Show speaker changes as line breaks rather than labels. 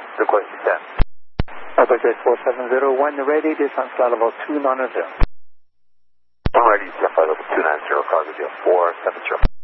request descent.
Alpha Jet 470, when ready, descent flight level 290.
When ready, descent flight level 290, cargo deal 470.